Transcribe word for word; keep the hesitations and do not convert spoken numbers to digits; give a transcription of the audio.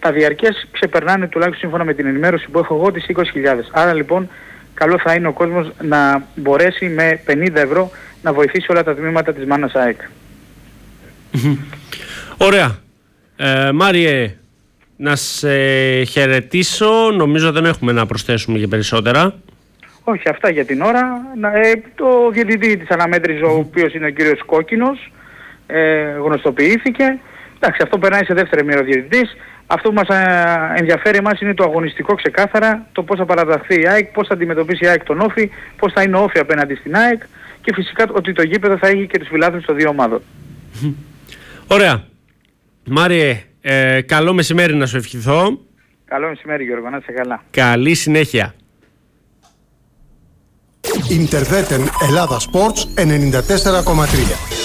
τα διαρκές ξεπερνάνε, τουλάχιστον σύμφωνα με την ενημέρωση που έχω εγώ, τις είκοσι χιλιάδες. Άρα λοιπόν καλό θα είναι ο κόσμος να μπορέσει με πενήντα ευρώ να βοηθήσει όλα τα τμήματα της Μάνας ΑΕΚ. Ωραία. Ε, Μάριε, να σε χαιρετήσω. Νομίζω δεν έχουμε να προσθέσουμε και περισσότερα. Όχι, αυτά για την ώρα. Ε, το διαιτητή της αναμέτρησης, ο οποίος είναι ο κύριος Κόκκινος, ε, γνωστοποιήθηκε. Εντάξει, αυτό περνάει σε δεύτερη μοίρα ο διαιτητής. Αυτό που μας ε, ενδιαφέρει εμάς είναι το αγωνιστικό ξεκάθαρα, το πώς θα παραταχθεί η ΑΕΚ, πώς θα αντιμετωπίσει η ΑΕΚ τον Όφη, πώς θα είναι ο Όφη απέναντι στην ΑΕΚ και φυσικά ότι το γήπεδο θα έχει και τους φιλάθλους των δύο ομάδων. Ωραία. Μάριε, ε, καλό μεσημέρι να σου ευχηθώ. Καλό μεσημέρι Γιώργο, να είσαι καλά. Καλή συνέχεια. Ιντερβέτεν Ελλάδα Sports ενενήντα τέσσερα κόμμα τρία.